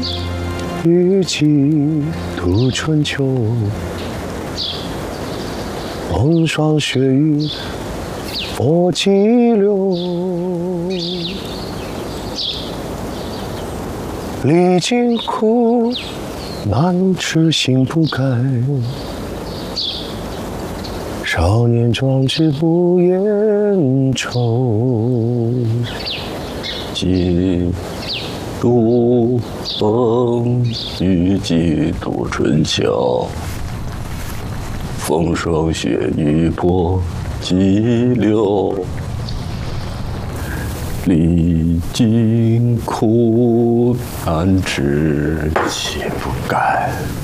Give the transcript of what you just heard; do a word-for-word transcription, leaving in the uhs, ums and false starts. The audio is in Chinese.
雨季度春秋，风霜雪雨搏激流。历经苦难痴心不改，少年壮志不言愁。 几度风雨几度春秋，风霜雪雨搏激流。历经苦难痴心不改。